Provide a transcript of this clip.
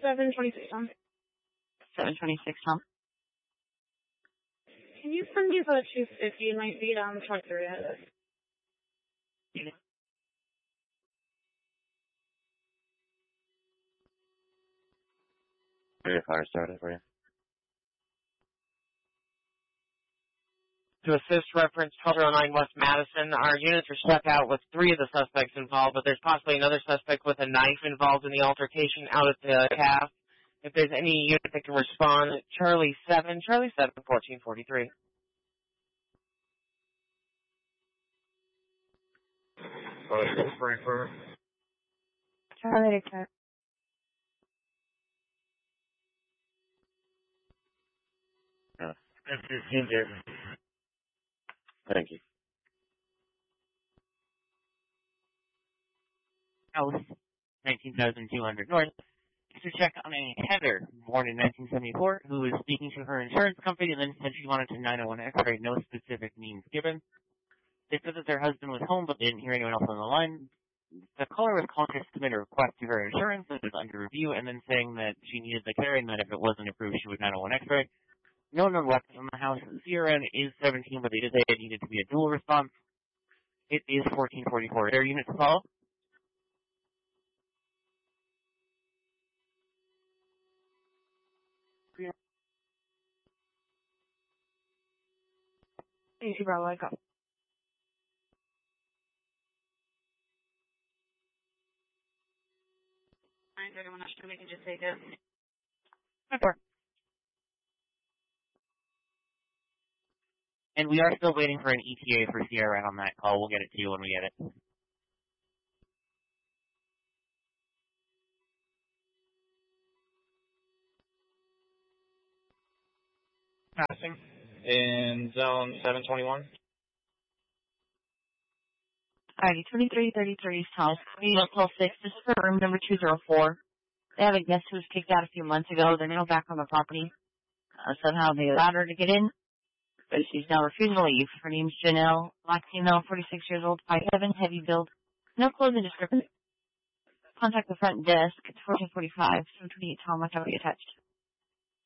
726, Tom. 726, Tom. Can you send me the 250? It might be down truck 3 ahead of us. Fire started for you. To assist reference 1209 West Madison, our units are stuck out with 3 of the suspects involved, but there's possibly another suspect with a knife involved in the altercation out at the caf. If there's any unit that can respond, Charlie 7, 1443. Charlie, accept. Thank you. House, 19,200 North. To check on a Heather, born in 1974, who was speaking to her insurance company and then said she wanted to 901 X-ray, no specific means given. They said that their husband was home, but they didn't hear anyone else on the line. The caller was calling to submit a request to her insurance that was under review, and then saying that she needed the care and that if it wasn't approved, she would 901 X-ray. No known weapons in the house. CRN is 17, but they did say it needed to be a dual response. It is 1444. Air unit to follow. Easy, Bravo, I go. Alright, everyone else, we can just take it. And we are still waiting for an ETA for CRN on that call. We'll get it to you when we get it. Passing in zone 721. Alrighty, 2333 South, Local 6, this is for room number 204. They have a guest who was kicked out a few months ago. They're now back on the property. Somehow they allowed her to get in, but she's now refusing to leave. Her name's Janelle, black female, 46 years old, 5'7", heavy build. No clothing description. Contact the front desk. It's 1445, 728 Tom, I have to be attached.